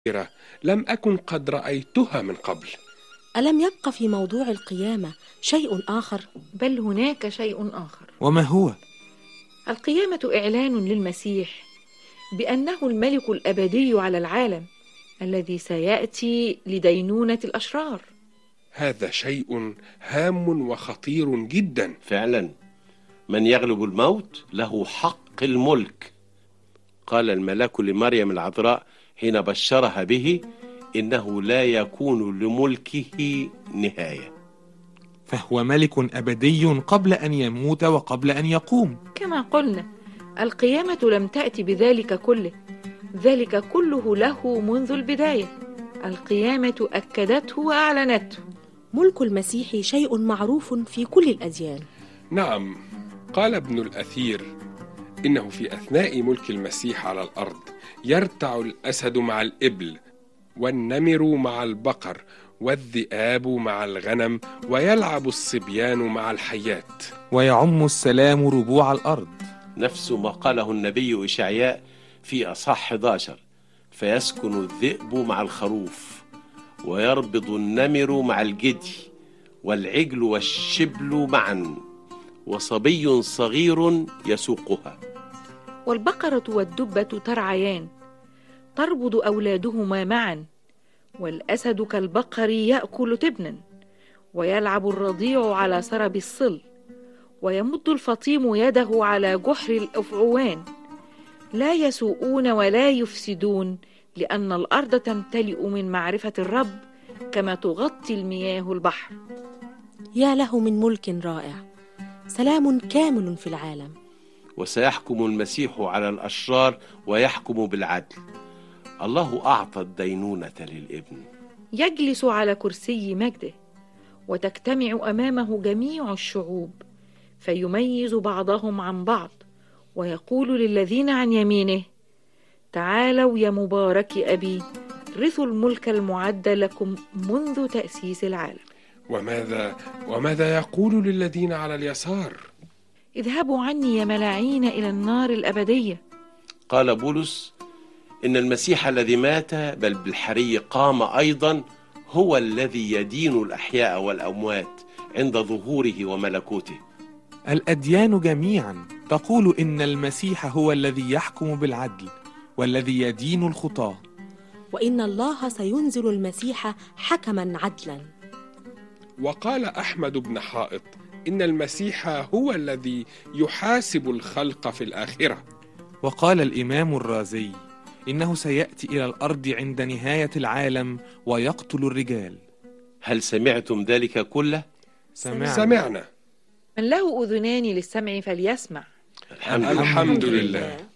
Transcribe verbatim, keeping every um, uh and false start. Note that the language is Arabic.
لم أكن قد رأيتها من قبل. ألم يبق في موضوع القيامة شيء آخر؟ بل هناك شيء آخر. وما هو؟ القيامة إعلان للمسيح بأنه الملك الأبدي على العالم الذي سيأتي لدينونة الأشرار. هذا شيء هام وخطير جدا. فعلا، من يغلب الموت له حق الملك. قال الملاك لمريم العذراء حين بشرها به إنه لا يكون لملكه نهاية. فهو ملك أبدي قبل أن يموت وقبل أن يقوم. كما قلنا، القيامة لم تأتي بذلك كله، ذلك كله له منذ البداية. القيامة أكدته وأعلنته. ملك المسيح شيء معروف في كل الأديان. نعم، قال ابن الأثير إنه في أثناء ملك المسيح على الأرض يرتع الأسد مع الإبل، والنمر مع البقر، والذئاب مع الغنم، ويلعب الصبيان مع الحيات، ويعم السلام ربوع الأرض. نفس ما قاله النبي إشعياء في أصحاح أحد عشر: فيسكن الذئب مع الخروف، ويربض النمر مع الجدي، والعجل والشبل معا، وصبي صغير يسوقها. والبقرة والدبة ترعيان، تربض أولادهما معا، والأسد كالبقر يأكل تبنا، ويلعب الرضيع على سرب الصل، ويمد الفطيم يده على جحر الأفعوان. لا يسوءون ولا يفسدون، لأن الأرض تمتلئ من معرفة الرب كما تغطي المياه البحر. يا له من ملك رائع، سلام كامل في العالم. وسيحكم المسيح على الأشرار ويحكم بالعدل. الله أعطى الدينونة للابن. يجلس على كرسي مجده، وتجتمع أمامه جميع الشعوب، فيميز بعضهم عن بعض، ويقول للذين عن يمينه: تعالوا يا مبارك أبي، رثوا الملك المعد لكم منذ تأسيس العالم. وماذا وماذا يقول للذين على اليسار؟ اذهبوا عني يا ملاعين إلى النار الأبدية. قال بولس إن المسيح الذي مات بل بالحري قام أيضا هو الذي يدين الأحياء والأموات عند ظهوره وملكوته. الأديان جميعا تقول إن المسيح هو الذي يحكم بالعدل والذي يدين الخطاة، وإن الله سينزل المسيح حكما عدلا. وقال أحمد بن حائط إن المسيح هو الذي يحاسب الخلق في الآخرة. وقال الإمام الرازي إنه سيأتي إلى الأرض عند نهاية العالم ويقتل الرجال. هل سمعتم ذلك كله؟ سمعنا, سمعنا. من له أذنان للسمع فليسمع. الحمد, الحمد لله.